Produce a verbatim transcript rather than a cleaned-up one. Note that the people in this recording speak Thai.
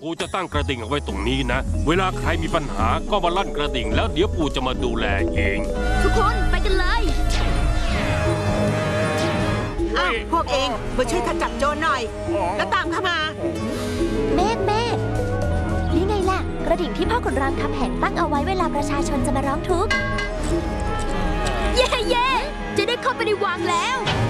ปู่จะตั้งกระดิ่งเอาไว้ตรงนี้นะเวลาใครมีปัญหาก็มาลั่นกระดิ่งแล้วเดี๋ยวปู่จะมาดูแลเองทุกคนไปกันเลยอ้าวพวกเองมาช่วยข้าจับโจรหน่อยแล้วตามเข้ามาเมฆเมฆนี่ไงล่ะกระดิ่งที่พ่อขุนรามคำแหงตั้งเอาไว้เวลาประชาชนจะมาร้องทุกข์เย่เย่จะได้เข้าไปในวังแล้ว